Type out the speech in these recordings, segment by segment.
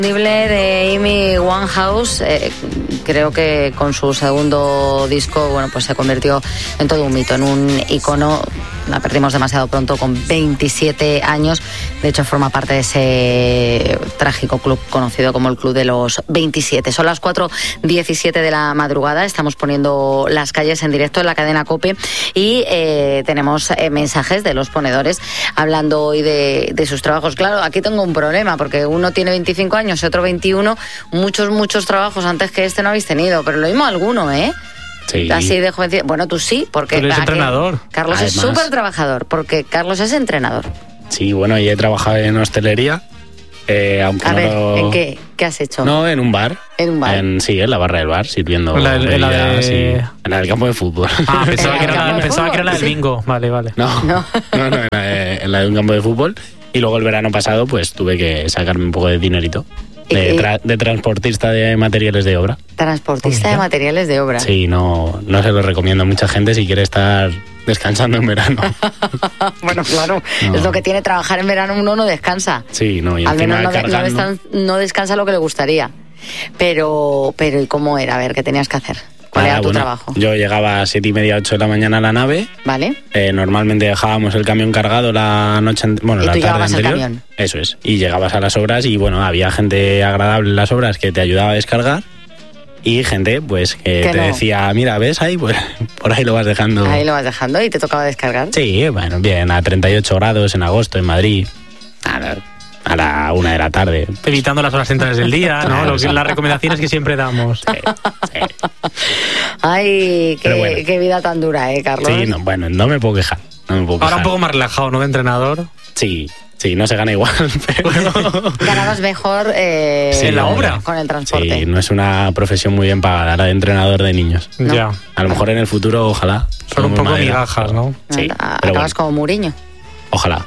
De Amy Winehouse, creo que con su segundo disco, bueno, pues se convirtió en todo un mito, en un icono. La perdimos demasiado pronto, con 27 años. De hecho, forma parte de ese trágico club conocido como el Club de los 27. Son las 4:17 de la madrugada. Estamos poniendo Las Calles en directo en la cadena COPE y tenemos mensajes de los ponedores hablando hoy de sus trabajos. Claro, aquí tengo un problema porque uno tiene 25 años y otro 21. Muchos trabajos antes que este no habéis tenido, pero lo mismo alguno, ¿eh? Sí. Así de jovencito. Bueno, tú sí, porque tú eres entrenador. Carlos además es súper trabajador, porque Carlos es entrenador. Sí, bueno, y he trabajado en hostelería. Aunque a no ver, lo... ¿en qué has hecho? No, en un bar. ¿En un bar? Sí, en la barra del bar, sirviendo en la del campo de fútbol. Ah, pensaba que era la del bingo. Vale. No, en la de un campo de fútbol. Y luego el verano pasado, pues tuve que sacarme un poco de dinerito. De transportista de materiales de obra. Transportista de materiales de obra. Sí, no se lo recomiendo a mucha gente si quiere estar descansando en verano. Bueno, claro, no. Es lo que tiene trabajar en verano, uno no descansa. Sí, no, y al menos cargando... no descansa lo que le gustaría. Pero ¿y cómo era? A ver, ¿qué tenías que hacer? ¿Cuál era tu trabajo? Yo llegaba a 7:30, 8 de la mañana a la nave. Vale. Normalmente dejábamos el camión cargado la noche, la tarde anterior. El camión. Eso es. Y llegabas a las obras y bueno, había gente agradable en las obras que te ayudaba a descargar y gente pues que te decía, mira, ¿ves ahí? Pues por ahí lo vas dejando. Ahí lo vas dejando y te tocaba descargar. Sí, bueno, bien, a 38 grados en agosto en Madrid. A la 1 de la tarde. Evitando las horas centrales del día, ¿no? Las recomendaciones que siempre damos. Sí. Ay, qué vida tan dura, Carlos. Sí, no me puedo quejar. Ahora un poco más relajado, ¿no? De entrenador. Sí, no se gana igual, pero... Ganabas mejor en la obra. Con el transporte. Sí, no es una profesión muy bien pagada, la de entrenador de niños. No. Ya. A lo mejor en el futuro, ojalá. Son un poco migajas, ¿no? Sí. Acabas como Mourinho. Ojalá.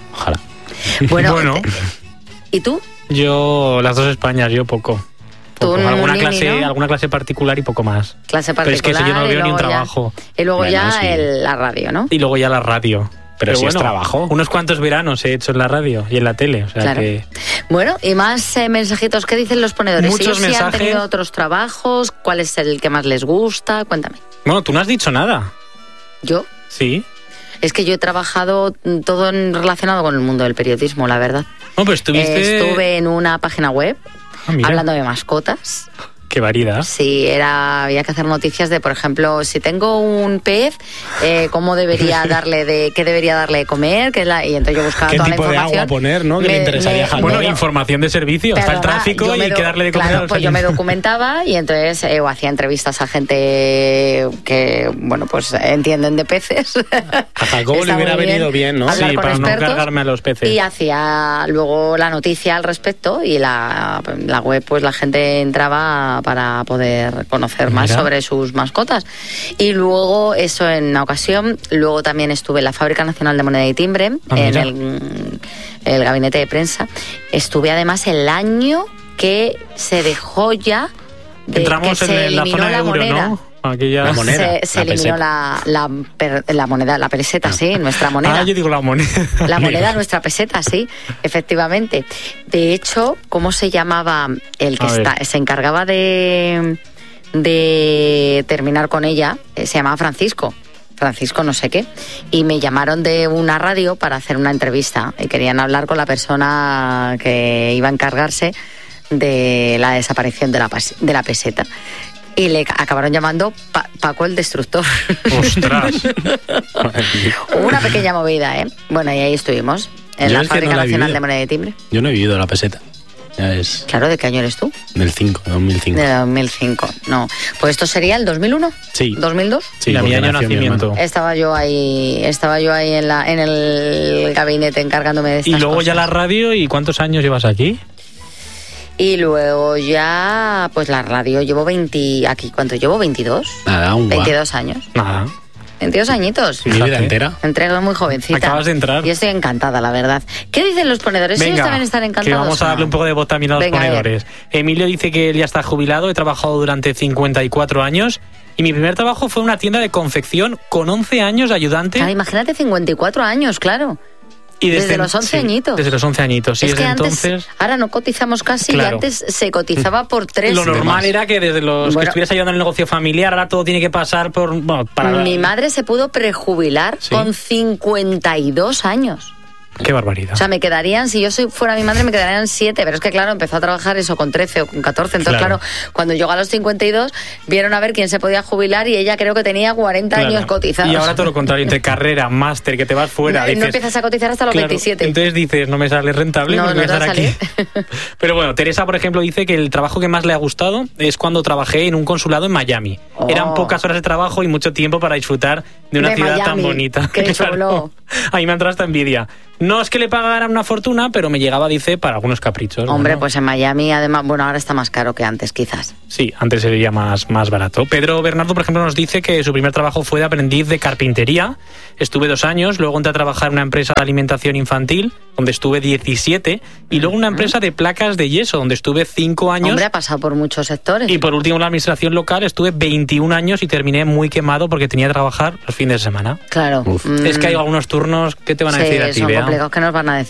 Bueno. ¿Y tú? Yo, las dos Españas, yo poco. Alguna clase particular y poco más. Clase particular. Pero es que yo no veo ni un trabajo. Y luego la radio, ¿no? Y luego ya la radio. Pero si bueno, es trabajo. Unos cuantos veranos he hecho en la radio y en la tele. O sea claro. Bueno, y más mensajitos. ¿Qué dicen los ponedores? Muchos mensajes. Si han tenido otros trabajos, ¿cuál es el que más les gusta? Cuéntame. Bueno, tú no has dicho nada. ¿Yo? Sí. Es que yo he trabajado todo relacionado con el mundo del periodismo, la verdad. No, pero estuve en una página web hablando de mascotas. Qué variedad. Sí, había que hacer noticias de, por ejemplo, si tengo un pez, cómo debería qué debería darle de comer, y entonces yo buscaba toda la información. ¿Qué tipo de agua poner, no? ¿Qué le interesaría a Bueno, información de servicio, está el tráfico y hay que darle de comer. Claro, pues yo me documentaba y entonces hacía entrevistas a gente que, bueno, pues entienden de peces. A Jacobo le hubiera venido bien, ¿no? Sí, para no cargarme a los peces. Y hacía luego la noticia al respecto y la web, pues la gente entraba para poder conocer más sobre sus mascotas. Y luego, eso en una ocasión, luego también estuve en la Fábrica Nacional de Moneda y Timbre, en el gabinete de prensa. Estuve además el año que se dejó ya entramos en la zona de euro, ¿no? La moneda. Se eliminó la moneda, la peseta, sí, nuestra moneda. Yo digo la moneda. La moneda, nuestra peseta, sí, efectivamente. De hecho, ¿cómo se llamaba el que se encargaba de terminar con ella? Se llamaba Francisco no sé qué, y me llamaron de una radio para hacer una entrevista y querían hablar con la persona que iba a encargarse de la desaparición de la peseta. Y le acabaron llamando Paco el Destructor. ¡Ostras! Una pequeña movida, ¿eh? Bueno, y ahí estuvimos, en la Fábrica Nacional de Moneda y Timbre. Yo no he vivido la peseta. Ya es... Claro, ¿de qué año eres tú? Del 2005. De 2005, no. Pues esto sería el 2001. Sí. ¿2002? Sí, la mía año nacimiento. Estaba yo ahí en el gabinete encargándome de estas cosas. Y luego ya la radio, ¿y cuántos años llevas aquí? Y luego ya, pues la radio, llevo 20... ¿Aquí cuánto llevo? ¿22? Nada, 22 años. Nada. 22 añitos. ¿Mi vida entera? Entré muy jovencita. Acabas de entrar. Y estoy encantada, la verdad. ¿Qué dicen los ponedores? Venga, ellos también están encantados. Que vamos a darle un poco de voz también a los ponedores. Emilio dice que él ya está jubilado, he trabajado durante 54 años y mi primer trabajo fue en una tienda de confección con 11 años de ayudante. Imagínate, 54 años, claro. Y desde los 11 añitos. Desde los 11 añitos. Sí, es desde que antes, entonces... ahora no cotizamos casi, claro. y antes se cotizaba por 3. Lo normal era que desde los que estuvieras ayudando en el negocio familiar, ahora todo tiene que pasar por... Bueno, Mi madre se pudo prejubilar con 52 años. Qué barbaridad. O sea, me quedarían, si yo fuera mi madre, me quedarían 7, pero es que claro, empezó a trabajar eso con 13 o con 14, entonces claro, cuando llegó a los 52, vieron a ver quién se podía jubilar y ella creo que tenía 40 años cotizados. Y ahora todo lo contrario, entre carrera, máster, que te vas fuera. No empiezas a cotizar hasta los 27. Entonces dices, no me sale rentable, no voy a estar aquí. Pero bueno, Teresa, por ejemplo, dice que el trabajo que más le ha gustado es cuando trabajé en un consulado en Miami. Eran pocas horas de trabajo y mucho tiempo para disfrutar de una ciudad tan bonita. Qué chulo. Ahí me ha entrado esta envidia. No es que le pagaran una fortuna, pero me llegaba, dice, para algunos caprichos. Hombre, pues en Miami, además, bueno, ahora está más caro que antes, quizás. Sí, antes sería más barato. Pedro Bernardo, por ejemplo, nos dice que su primer trabajo fue de aprendiz de carpintería. Estuve 2 años, luego entré a trabajar en una empresa de alimentación infantil, donde estuve 17, y luego una empresa de placas de yeso, donde estuve 5 años. Hombre, ha pasado por muchos sectores. Y por último, en la administración local estuve 21 años y terminé muy quemado porque tenía que trabajar los fines de semana. Claro. Es que hay algunos turnos que te van a decir a ti, son Bea. complicados, que nos van a decir.